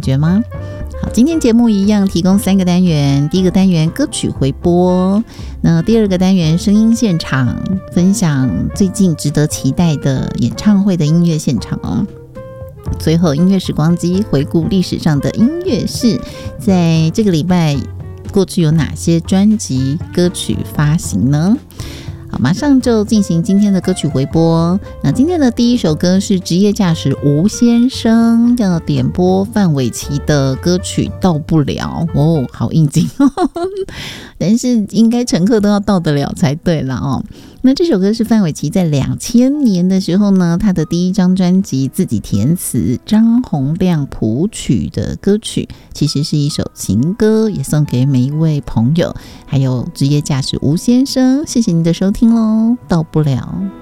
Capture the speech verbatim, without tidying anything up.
感觉吗？好，今天节目一样提供三个单元，第一个单元歌曲回播，那第二个单元声音现场，分享最近值得期待的演唱会的音乐现场哦。最后音乐时光机回顾历史上的音乐事，在这个礼拜过去有哪些专辑歌曲发行呢？好，马上就进行今天的歌曲回播。那今天的第一首歌是职业驾驶吴先生要点播范玮琪的歌曲《到不了》哦，好应景哦，但是应该乘客都要到得了才对啦哦。那这首歌是范玮琪在两千年的时候呢，他的第一张专辑自己填词，张洪量谱曲的歌曲，其实是一首情歌，也送给每一位朋友，还有职业驾驶吴先生。谢谢你的收听咯，到不了。